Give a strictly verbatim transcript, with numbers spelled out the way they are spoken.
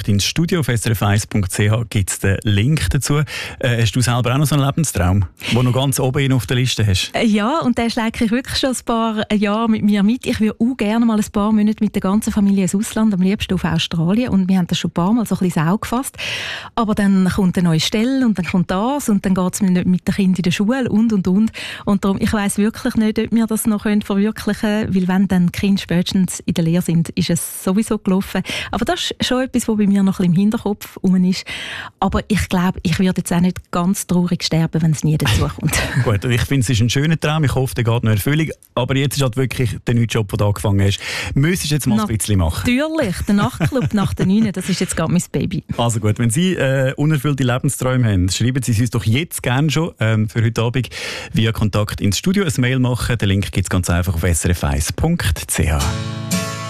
Kontakt ins Studio. Auf s r f eins punkt c h gibt es den Link dazu. Äh, hast du selber auch noch so einen Lebenstraum, den noch ganz oben auf der Liste hast? Ja, und den schlägt ich wirklich schon ein paar Jahre mit mir mit. Ich würde auch gerne mal ein paar Monate mit der ganzen Familie ins Ausland, am liebsten auf Australien. Und wir haben das schon ein paar Mal so ein bisschen ins Auge gefasst. Aber dann kommt eine neue Stelle und dann kommt das und dann geht es nicht mit den Kindern in der Schule und, und, und. Und darum, ich weiss wirklich nicht, ob wir das noch verwirklichen können, weil wenn dann die Kinder spätestens in der Lehre sind, ist es sowieso gelaufen. Aber das ist schon etwas, was bei mir noch ein bisschen im Hinterkopf rum ist. Aber ich glaube, ich würde jetzt auch nicht ganz traurig sterben, wenn es nie dazu kommt. Gut, ich finde, es ist ein schöner Traum. Ich hoffe, der geht noch in Erfüllung. Aber jetzt ist halt wirklich der neue Job, den du angefangen hast. Müsstest du jetzt mal Na, ein bisschen machen? Natürlich, der Nachtclub nach der neun, das ist jetzt gerade mein Baby. Also gut, wenn Sie äh, unerfüllte Lebensträume haben, schreiben Sie es uns doch jetzt gerne schon ähm, für heute Abend via Kontakt ins Studio ein Mail machen. Den Link gibt es ganz einfach auf s r f eins punkt c h.